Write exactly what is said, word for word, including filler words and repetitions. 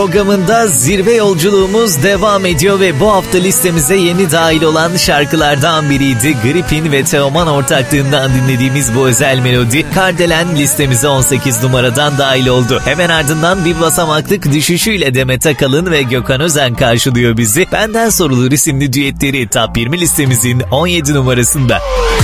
Programında zirve yolculuğumuz devam ediyor ve bu hafta listemize yeni dahil olan şarkılardan biriydi. Gripin ve Teoman ortaklığından dinlediğimiz bu özel melodi Kardelen listemize on sekiz numaradan dahil oldu. Hemen ardından bir basamaklık düşüşüyle Demet Akalın ve Gökhan Özen karşılıyor bizi. Benden Sorulur isimli düetleri Top yirmi listemizin on yedi numarasında.